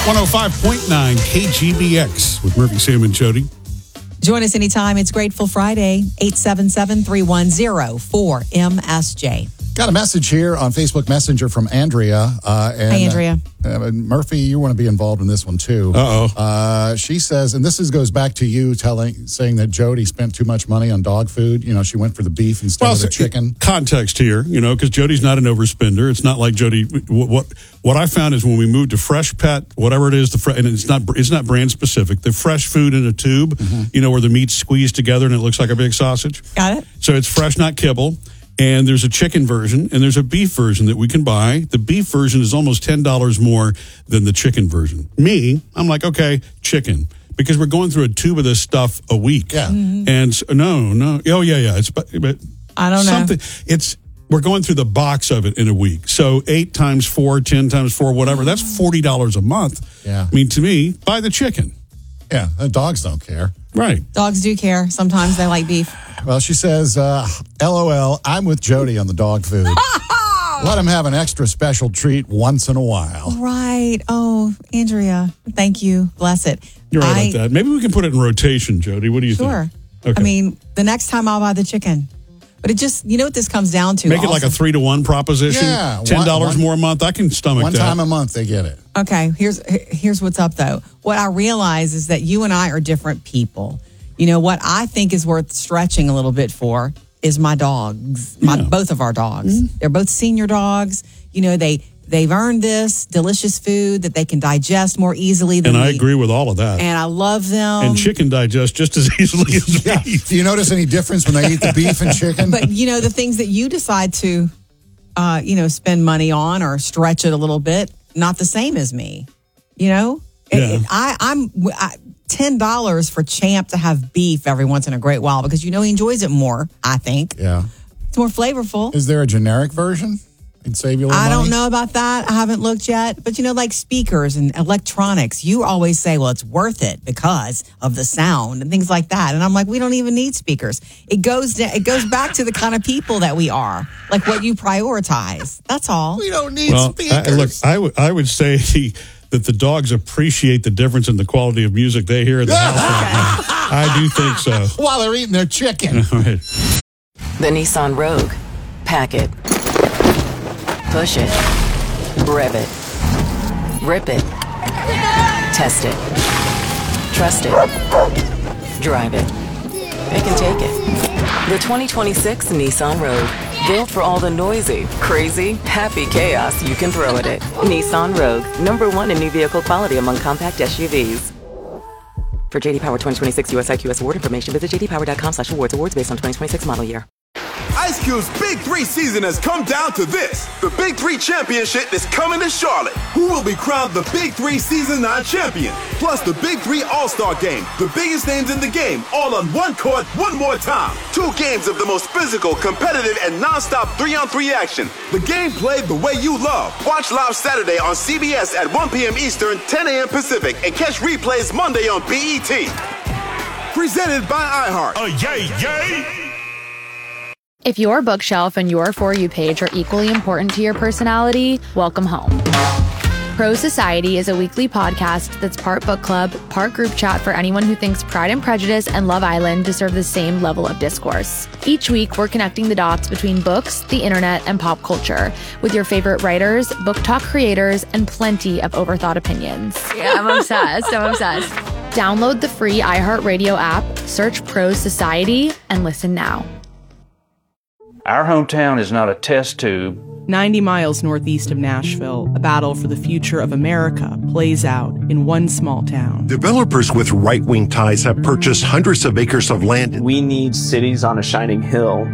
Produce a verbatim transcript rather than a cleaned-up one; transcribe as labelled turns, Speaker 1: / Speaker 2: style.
Speaker 1: one oh five point nine K G B X with Murphy, Sam, and Jody.
Speaker 2: Join us anytime. It's Grateful Friday, eight seven seven, three one zero, four M S J.
Speaker 3: Got a message here on Facebook Messenger from Andrea. Uh, and,
Speaker 2: Hi, Andrea.
Speaker 3: Uh, uh, Murphy, you want to be involved in this one, too.
Speaker 1: Uh-oh.
Speaker 3: Uh, she says, and this is, goes back to you telling, saying that Jody spent too much money on dog food. You know, she went for the beef instead
Speaker 1: Well,
Speaker 3: of the
Speaker 1: so,
Speaker 3: chicken.
Speaker 1: Context here, you know, because Jody's not an overspender. It's not like Jody. What, what what I found is when we moved to Fresh Pet, whatever it is, the and it's not it's not brand specific. The fresh food in a tube, mm-hmm. you know, where the meat's squeezed together and it looks like a big sausage.
Speaker 2: Got it.
Speaker 1: So it's fresh, not kibble. And there's a chicken version, and there's a beef version that we can buy. The beef version is almost ten dollars more than the chicken version. Me, I'm like, okay, chicken. Because we're going through a tube of this stuff a week.
Speaker 3: Yeah.
Speaker 2: Mm-hmm.
Speaker 1: And so, no, no. Oh, yeah, yeah. It's but, but
Speaker 2: I don't
Speaker 1: something,
Speaker 2: know.
Speaker 1: It's, we're going through the box of it in a week. So eight times four, ten times four, whatever. That's forty dollars a month.
Speaker 3: Yeah.
Speaker 1: I mean, to me, buy the chicken.
Speaker 3: Yeah, the dogs don't care.
Speaker 1: Right.
Speaker 2: Dogs do care. Sometimes they like beef.
Speaker 3: Well, she says, uh, LOL, I'm with Jody on the dog food. Let him have an extra special treat once in a while.
Speaker 2: Right. Oh, Andrea, thank you. Bless it.
Speaker 1: You're right
Speaker 2: I,
Speaker 1: about that. Maybe we can put it in rotation, Jody. What do you
Speaker 2: sure.
Speaker 1: think?
Speaker 2: Okay. I mean, the next time I'll buy the chicken. But it just, you know what this comes down to?
Speaker 1: Make
Speaker 2: also?
Speaker 1: it like a three to one proposition.
Speaker 3: Yeah.
Speaker 1: ten dollars
Speaker 3: one,
Speaker 1: more a month. I can stomach
Speaker 3: one
Speaker 1: that.
Speaker 3: One time a month they get it.
Speaker 2: Okay. Here's here's what's up, though. What I realize is that you and I are different people. You know, what I think is worth stretching a little bit for is my dogs, my
Speaker 1: Yeah.
Speaker 2: both of our dogs. Mm-hmm. They're both senior dogs. You know, they, they've earned this delicious food that they can digest more easily than
Speaker 1: And I
Speaker 2: me.
Speaker 1: agree with all of that.
Speaker 2: And I love them.
Speaker 1: And chicken digests just as easily as
Speaker 3: Yeah.
Speaker 1: beef.
Speaker 3: Do you notice any difference when they eat the beef and chicken?
Speaker 2: But, you know, the things that you decide to, uh, you know, spend money on or stretch it a little bit, not the same as me. You know?
Speaker 1: Yeah.
Speaker 2: It, it, I, I'm... I, ten dollars for Champ to have beef every once in a great while because, you know, he enjoys it more, I think.
Speaker 3: Yeah.
Speaker 2: It's more flavorful.
Speaker 3: Is there a generic version? It'd save you a little
Speaker 2: I
Speaker 3: money?
Speaker 2: don't know about that. I haven't looked yet. But, you know, like speakers and electronics, you always say, well, it's worth it because of the sound and things like that. And I'm like, we don't even need speakers. It goes it goes back to the kind of people that we are, like what you prioritize. That's all.
Speaker 3: We don't need
Speaker 1: Well,
Speaker 3: speakers.
Speaker 1: I, look, I, w- I would say that the dogs appreciate the difference in the quality of music they hear in the house. Right now. I do think so.
Speaker 3: While they're eating their chicken.
Speaker 1: All right.
Speaker 4: The Nissan Rogue. Pack it. Push it. Rev it. Rip it. Test it. Trust it. Drive it. It can take it. The twenty twenty-six Nissan Rogue. Built for all the noisy, crazy, happy chaos you can throw at it. Nissan Rogue. Number one in new vehicle quality among compact S U Vs. For J D Power twenty twenty-six U S I Q S award information, visit j d power dot com slash awards. Awards based on twenty twenty-six model year.
Speaker 5: Ice Cube's Big Three season has come down to this. The Big Three Championship is coming to Charlotte. Who will be crowned the Big Three Season nine champion? Plus the Big Three All-Star Game. The biggest names in the game, all on one court, one more time. Two games of the most physical, competitive, and non-stop three-on-three action. The game played the way you love. Watch live Saturday on C B S at one p.m. Eastern, ten a.m. Pacific, and catch replays Monday on B E T. Presented by iHeart.
Speaker 6: Oh, yay, yay!
Speaker 7: If your bookshelf and your For You page are equally important to your personality, welcome home. Pro Society is a weekly podcast that's part book club, part group chat for anyone who thinks Pride and Prejudice and Love Island deserve the same level of discourse. Each week, we're connecting the dots between books, the internet, and pop culture with your favorite writers, book talk creators, and plenty of overthought opinions. Yeah, I'm obsessed. I'm obsessed. Download the free iHeartRadio app, search Pro Society, and listen now.
Speaker 8: Our hometown is not a test tube.
Speaker 9: ninety miles northeast of Nashville, a battle for the future of America plays out in one small town.
Speaker 6: Developers with right-wing ties have purchased hundreds of acres of land.
Speaker 10: We need cities on a shining hill.